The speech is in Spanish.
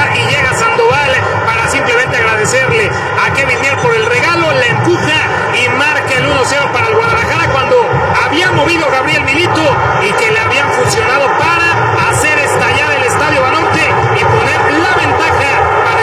pelota y llega Sandoval para simplemente agradecerle a Kevin Mier por el regalo, la empuja y marca el 1-0 para el Guadalajara.